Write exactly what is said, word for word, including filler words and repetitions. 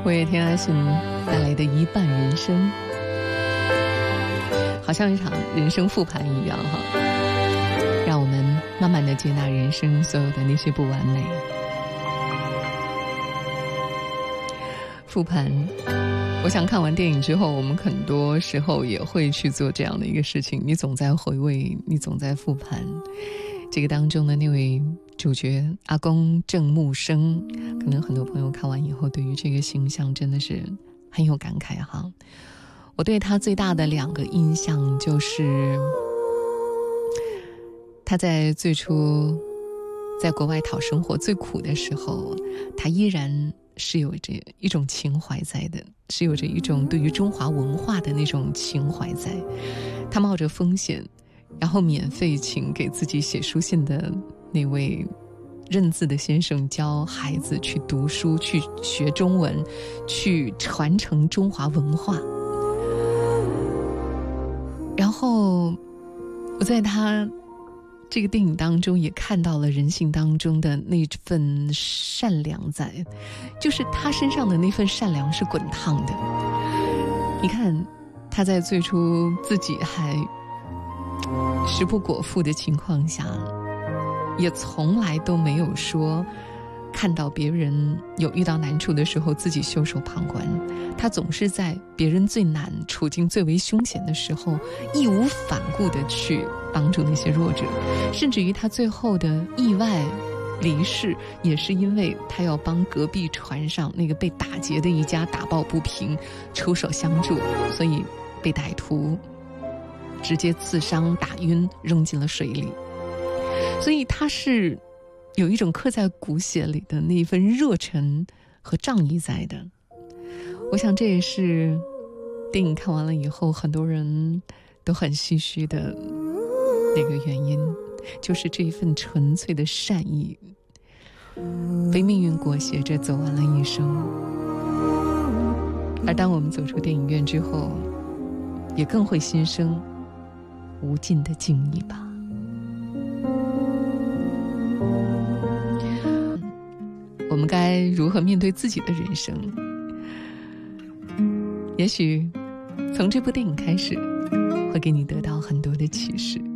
我也听阿信带来的一半人生，好像一场人生复盘一样哈，让我们慢慢的接纳人生所有的那些不完美。复盘，我想看完电影之后，我们很多时候也会去做这样的一个事情，你总在回味，你总在复盘。这个当中的那位主角阿公郑木生，可能很多朋友看完以后对于这个形象真的是很有感慨哈。我对他最大的两个印象就是他在最初在国外讨生活最苦的时候，他依然是有着一种情怀在的，是有着一种对于中华文化的那种情怀在。他冒着风险，然后免费请给自己写书信的那位认字的先生教孩子去读书，去学中文，去传承中华文化。然后我在他这个电影当中也看到了人性当中的那份善良在，就是他身上的那份善良是滚烫的。你看他在最初自己还食不果腹的情况下，也从来都没有说看到别人有遇到难处的时候自己袖手旁观，他总是在别人最难处境最为凶险的时候义无反顾地去帮助那些弱者，甚至于他最后的意外离世也是因为他要帮隔壁船上那个被打劫的一家打抱不平出手相助，所以被歹徒直接刺伤打晕扔进了水里。所以他是有一种刻在骨血里的那一份热忱和仗义在的。我想这也是电影看完了以后很多人都很唏嘘的那个原因，就是这一份纯粹的善意被命运裹挟着走完了一生。而当我们走出电影院之后，也更会心生无尽的敬意吧。我们该如何面对自己的人生？也许从这部电影开始，会给你得到很多的启示。